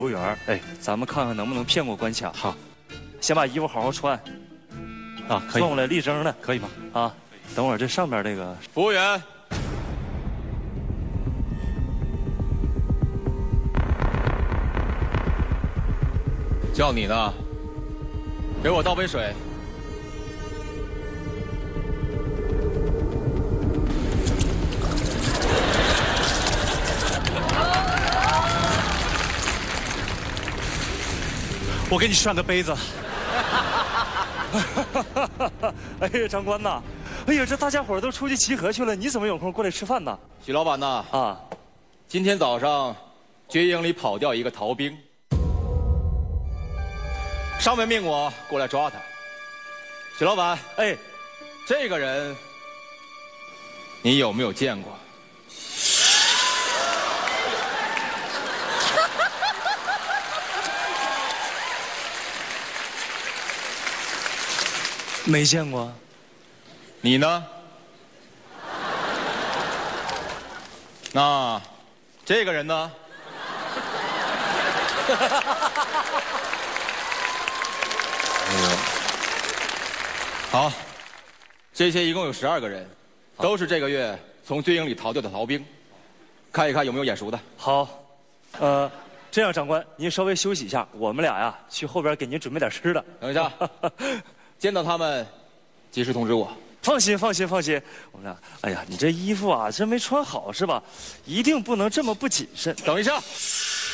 服务员，哎，咱们看看能不能骗过关卡。 好， 先把衣服好好穿。 啊，可以。 送过来立正的， 可以吗？ 啊，等会儿这上边这个服务员，叫你呢，给我倒杯水。 我给你涮个杯子。 哎呀，长官呐，哎呀，这大家伙都出去集合去了，你怎么有空过来吃饭呢？ 许老板呐， 啊， 今天早上军营里跑掉一个逃兵，上面命我过来抓他。许老板， 哎， 这个人你有没有见过？ 没见过。 你呢？那这个人呢？好，这些一共有12个人，都是这个月从军营里逃掉的逃兵，看一看有没有眼熟的。 好，这样长官，您稍微休息一下，我们俩呀去后边给您准备点吃的。 等一下，见到他们及时通知我。 放心，放心，放心。我们俩，哎呀，你这衣服啊，真没穿好是吧？一定不能这么不谨慎。 等一下，